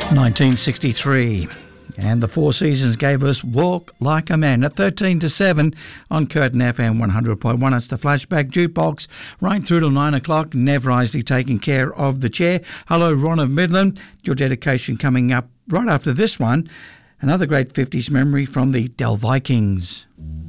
1963. And the Four Seasons gave us Walk Like a Man at 13 to 7 on Curtin FM 100.1. It's the Flashback Jukebox right through till 9 o'clock. Nev Risley taking care of the chair. Hello, Ron of Midland. Your dedication coming up right after this one. Another great 50s memory from the Del Vikings.